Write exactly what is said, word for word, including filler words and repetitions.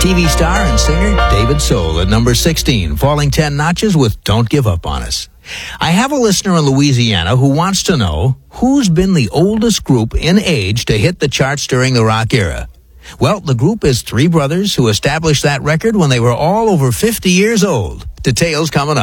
T V star and singer David Soul at number sixteen, falling ten notches with Don't Give Up on Us. I have a listener in Louisiana who wants to know who's been the oldest group in age to hit the charts during the rock era. Well, the group is three brothers who established that record when they were all over fifty years old. Details coming up.